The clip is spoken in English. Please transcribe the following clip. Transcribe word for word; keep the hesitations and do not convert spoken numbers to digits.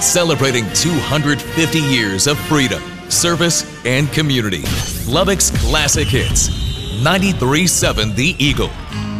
celebrating two hundred fifty years of freedom, service, and community. Lubbock's classic hits. ninety-three point seven The Eagle.